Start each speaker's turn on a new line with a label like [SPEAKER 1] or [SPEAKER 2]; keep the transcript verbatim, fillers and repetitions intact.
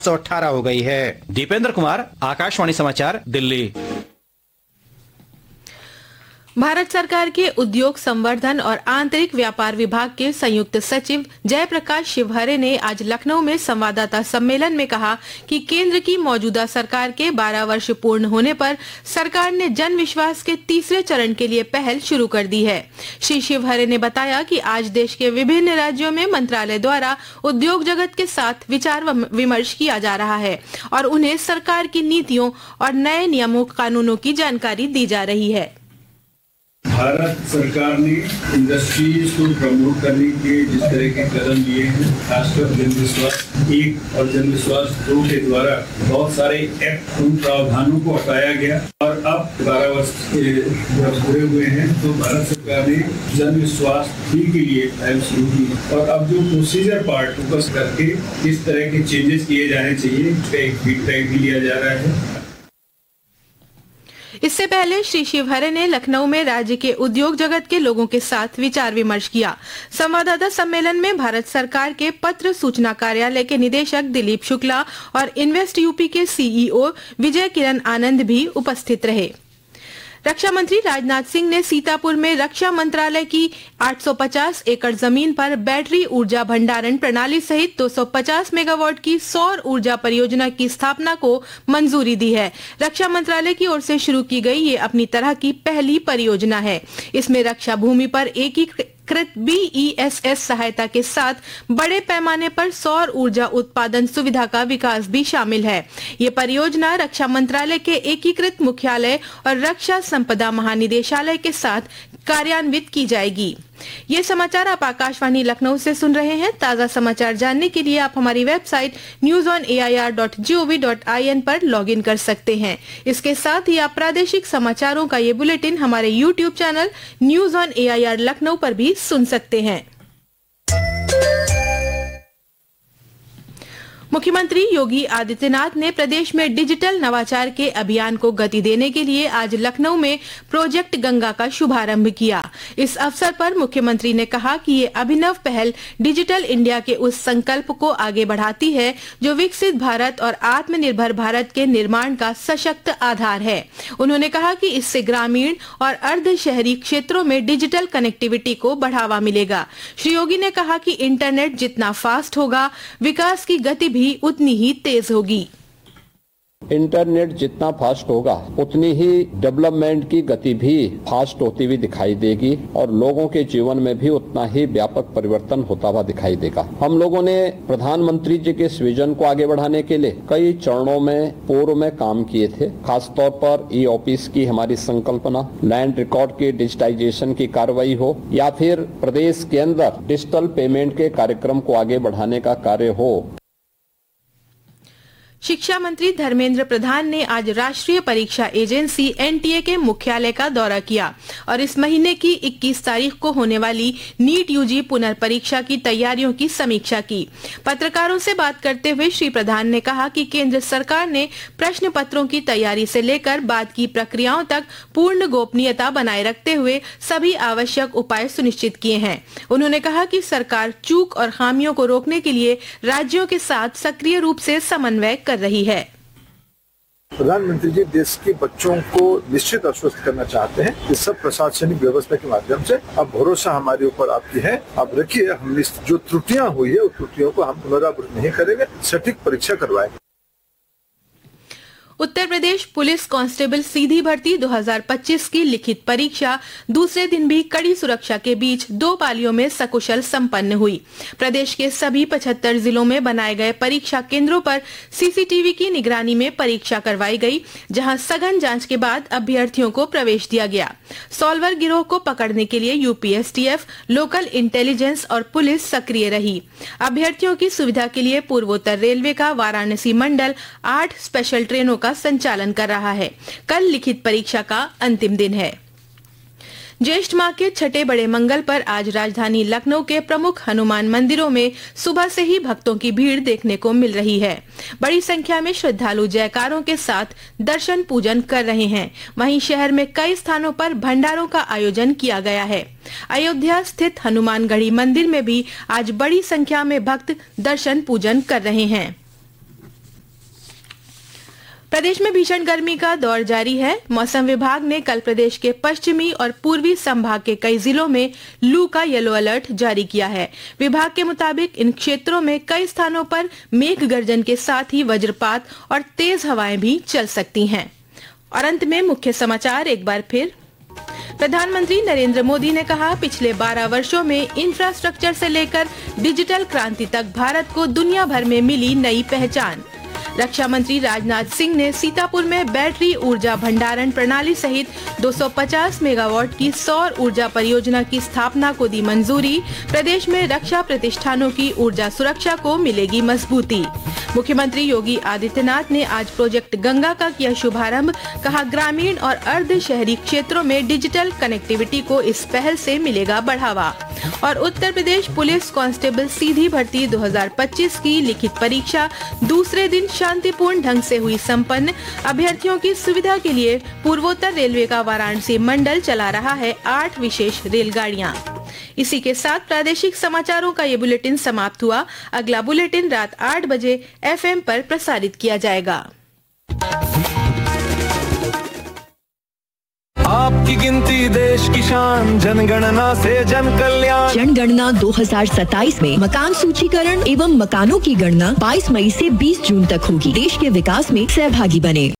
[SPEAKER 1] सौ अठारह हो गई है। दीपेंद्र कुमार, आकाशवाणी समाचार, दिल्ली।
[SPEAKER 2] भारत सरकार के उद्योग संवर्धन और आंतरिक व्यापार विभाग के संयुक्त सचिव जयप्रकाश शिवहरे ने आज लखनऊ में संवाददाता सम्मेलन में कहा कि केंद्र की मौजूदा सरकार के बारह वर्ष पूर्ण होने पर सरकार ने जन विश्वास के तीसरे चरण के लिए पहल शुरू कर दी है। श्री शिवहरे ने बताया कि आज देश के विभिन्न राज्यों में मंत्रालय द्वारा उद्योग जगत के साथ विचार विमर्श किया जा रहा है और उन्हें सरकार की नीतियों और नए नियमों कानूनों की जानकारी दी जा रही है।
[SPEAKER 3] भारत सरकार ने इंडस्ट्रीज को प्रमोट करने के जिस तरह के कदम लिए हैं, खासकर जन विश्वास एक और जन विश्वास दो के द्वारा बहुत सारे एक्ट उन प्रावधानों को हटाया गया और अब बारह वर्ष जब पूरे हुए हैं तो भारत सरकार ने जन विश्वास तीन के लिए पहल शुरू की और अब जो प्रोसीजर पार्ट फोकस करके किस तरह के चेंजेस किए जाने चाहिए उसका एक फीडबैक भी लिया जा रहा है।
[SPEAKER 2] इससे पहले श्री शिवहरे ने लखनऊ में राज्य के उद्योग जगत के लोगों के साथ विचार विमर्श किया। संवाददाता सम्मेलन में भारत सरकार के पत्र सूचना कार्यालय के निदेशक दिलीप शुक्ला और इन्वेस्ट यूपी के सीईओ विजय किरण आनंद भी उपस्थित रहे। रक्षा मंत्री राजनाथ सिंह ने सीतापुर में रक्षा मंत्रालय की आठ सौ पचास एकड़ जमीन पर बैटरी ऊर्जा भंडारण प्रणाली सहित दो सौ पचास मेगावाट की सौर ऊर्जा परियोजना की स्थापना को मंजूरी दी है। रक्षा मंत्रालय की ओर से शुरू की गई ये अपनी तरह की पहली परियोजना है। इसमें रक्षा भूमि पर एकीकृत बी ई एस एस सहायता के साथ बड़े पैमाने पर सौर ऊर्जा उत्पादन सुविधा का विकास भी शामिल है। ये परियोजना रक्षा मंत्रालय के एकीकृत मुख्यालय और रक्षा संपदा महानिदेशालय के साथ कार्यान्वित की जाएगी। ये समाचार आप आकाशवाणी लखनऊ से सुन रहे हैं। ताजा समाचार जानने के लिए आप हमारी website news on A I R dot G O V dot I N पर लॉग इन कर सकते हैं। इसके साथ ही आप प्रादेशिक समाचारों का ये बुलेटिन हमारे YouTube channel news on A I R Lucknow पर भी सुन सकते हैं। मुख्यमंत्री योगी आदित्यनाथ ने प्रदेश में डिजिटल नवाचार के अभियान को गति देने के लिए आज लखनऊ में प्रोजेक्ट गंगा का शुभारंभ किया। इस अवसर पर मुख्यमंत्री ने कहा कि ये अभिनव पहल डिजिटल इंडिया के उस संकल्प को आगे बढ़ाती है जो विकसित भारत और आत्मनिर्भर भारत के निर्माण का सशक्त आधार है। उन्होंने कहा कि इससे ग्रामीण और अर्ध शहरी क्षेत्रों में डिजिटल कनेक्टिविटी को बढ़ावा मिलेगा। श्री योगी ने कहा कि इंटरनेट जितना फास्ट होगा, विकास की गति भी उतनी ही तेज होगी।
[SPEAKER 4] इंटरनेट जितना फास्ट होगा उतनी ही डेवलपमेंट की गति भी फास्ट होती हुई दिखाई देगी और लोगों के जीवन में भी उतना ही व्यापक परिवर्तन होता हुआ दिखाई देगा। हम लोगों ने प्रधानमंत्री जी के इस विजन को आगे बढ़ाने के लिए कई चरणों में पूर्व में काम किए थे। खासतौर पर ई ऑफिस की हमारी संकल्पना, लैंड रिकॉर्ड की डिजिटाइजेशन की कार्रवाई हो या फिर प्रदेश के अंदर डिजिटल पेमेंट के कार्यक्रम को आगे बढ़ाने का कार्य हो।
[SPEAKER 2] शिक्षा मंत्री धर्मेंद्र प्रधान ने आज राष्ट्रीय परीक्षा एजेंसी एन टी ए के मुख्यालय का दौरा किया और इस महीने की इक्कीस तारीख को होने वाली नीट यू जी पुनर्परीक्षा की तैयारियों की समीक्षा की। पत्रकारों से बात करते हुए श्री प्रधान ने कहा कि केंद्र सरकार ने प्रश्न पत्रों की तैयारी से लेकर बाद की प्रक्रियाओं तक पूर्ण गोपनीयता बनाए रखते हुए सभी आवश्यक उपाय सुनिश्चित किए हैं। उन्होंने कहा कि सरकार चूक और खामियों को रोकने के लिए राज्यों के साथ सक्रिय रूप से समन्वय कर रही है।
[SPEAKER 5] प्रधानमंत्री जी देश के बच्चों को निश्चित आश्वस्त करना चाहते हैं कि सब प्रशासनिक व्यवस्था के माध्यम से अब भरोसा हमारे ऊपर आपकी है, आप रखिए, हम जो त्रुटियां हुई है उस त्रुटियों को हम पुनरावृत्ति नहीं करेंगे, सटीक परीक्षा करवाएंगे।
[SPEAKER 2] उत्तर प्रदेश पुलिस कांस्टेबल सीधी भर्ती दो हज़ार पच्चीस की लिखित परीक्षा दूसरे दिन भी कड़ी सुरक्षा के बीच दो पालियों में सकुशल संपन्न हुई। प्रदेश के सभी पचहत्तर जिलों में बनाए गए परीक्षा केंद्रों पर सी सी टी वी की निगरानी में परीक्षा करवाई गई, जहां सघन जांच के बाद अभ्यर्थियों को प्रवेश दिया गया। सॉल्वर गिरोह को पकड़ने के लिए U P S T F, local intelligence और पुलिस सक्रिय रही। अभ्यर्थियों की सुविधा के लिए पूर्वोत्तर रेलवे का वाराणसी मंडल आठ स्पेशल ट्रेनों का संचालन कर रहा है। कल लिखित परीक्षा का अंतिम दिन है। ज्येष्ठ माह के छठे बड़े मंगल पर आज राजधानी लखनऊ के प्रमुख हनुमान मंदिरों में सुबह से ही भक्तों की भीड़ देखने को मिल रही है। बड़ी संख्या में श्रद्धालु जयकारों के साथ दर्शन पूजन कर रहे हैं। वहीं शहर में कई स्थानों पर भंडारों का आयोजन किया गया है। अयोध्या स्थित हनुमानगढ़ी मंदिर में भी आज बड़ी संख्या में भक्त दर्शन पूजन कर रहे हैं। प्रदेश में भीषण गर्मी का दौर जारी है। मौसम विभाग ने कल प्रदेश के पश्चिमी और पूर्वी संभाग के कई जिलों में लू का येलो अलर्ट जारी किया है। विभाग के मुताबिक इन क्षेत्रों में कई स्थानों पर मेघ गर्जन के साथ ही वज्रपात और तेज हवाएं भी चल सकती हैं। और अंत में मुख्य समाचार एक बार फिर। प्रधानमंत्री नरेंद्र मोदी ने कहा, पिछले बारह वर्षों में इंफ्रास्ट्रक्चर से लेकर डिजिटल क्रांति तक भारत को दुनिया भर में मिली नई पहचान। रक्षा मंत्री राजनाथ सिंह ने सीतापुर में बैटरी ऊर्जा भंडारण प्रणाली सहित दो सौ पचास मेगावाट की सौर ऊर्जा परियोजना की स्थापना को दी मंजूरी। प्रदेश में रक्षा प्रतिष्ठानों की ऊर्जा सुरक्षा को मिलेगी मजबूती। मुख्यमंत्री योगी आदित्यनाथ ने आज प्रोजेक्ट गंगा का किया शुभारंभ। कहा, ग्रामीण और अर्ध शहरी क्षेत्रों में डिजिटल कनेक्टिविटी को इस पहल से मिलेगा बढ़ावा। और उत्तर प्रदेश पुलिस कांस्टेबल सीधी भर्ती दो हज़ार पच्चीस की लिखित परीक्षा दूसरे दिन शांतिपूर्ण ढंग से हुई संपन्न। अभ्यर्थियों की सुविधा के लिए पूर्वोत्तर रेलवे का वाराणसी मंडल चला रहा है आठ विशेष रेलगाड़ियां। इसी के साथ प्रादेशिक समाचारों का ये बुलेटिन समाप्त हुआ। अगला बुलेटिन रात आठ बजे एफएम पर प्रसारित किया जाएगा।
[SPEAKER 6] आपकी गिनती देश की शान, जनगणना से जन कल्याण।
[SPEAKER 7] जनगणना दो हज़ार सत्ताईस में मकान सूचीकरण एवं मकानों की गणना बाईस मई से बीस जून तक होगी। देश के विकास में सहभागी बने।